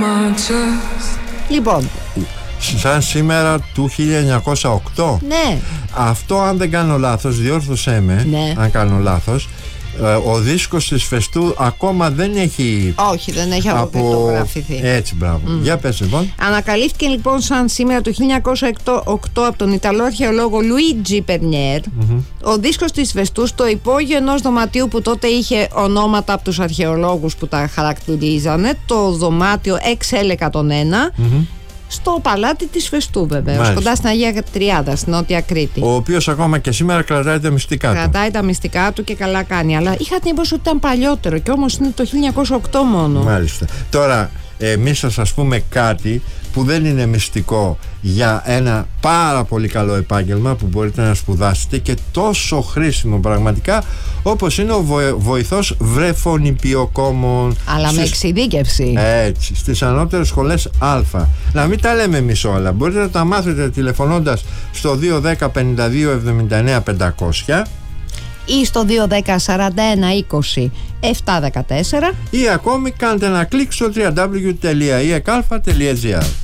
Λοιπόν, σαν σήμερα του 1908. ναι. Αυτό, αν δεν κάνω λάθος, διόρθωσέ με, Ναι. αν κάνω λάθος, ο δίσκος της Φεστού ακόμα δεν έχει. Όχι, δεν έχει αποκρυπτογραφηθεί. Έτσι, μπράβο. Για πες λοιπόν. Ανακαλύφθηκε λοιπόν σαν σήμερα το 1908 από τον Ιταλό αρχαιολόγο Λουίτζι Περνιέρ ο δίσκος της Φεστού στο υπόγειο ενός δωματίου που τότε είχε ονόματα από τους αρχαιολόγους που τα χαρακτηρίζανε, το δωμάτιο XL101, στο παλάτι της Φεστού βεβαίως, κοντά στην Αγία Τριάδα, στην Νότια Κρήτη. Ο οποίος ακόμα και σήμερα κρατάει τα μυστικά του. Κρατάει τα μυστικά του και καλά κάνει. Αλλά είχα την εντύπωση ότι ήταν παλιότερο και όμως είναι το 1908 μόνο. Μάλιστα. Τώρα, εμείς θα σας πούμε κάτι που δεν είναι μυστικό για ένα πάρα πολύ καλό επάγγελμα που μπορείτε να σπουδάσετε και τόσο χρήσιμο πραγματικά, όπως είναι ο βοηθός βρεφονιπιοκόμων. Αλλά με εξειδίκευση. Έτσι, στις ανώτερες σχολές Α. Να μην τα λέμε εμείς όλα. Μπορείτε να τα μάθετε τηλεφωνώντας στο 210 52 79 500 ή στο 210 41 20 714 ή ακόμη κάντε ένα κλικ στο www.ekalfa.gr.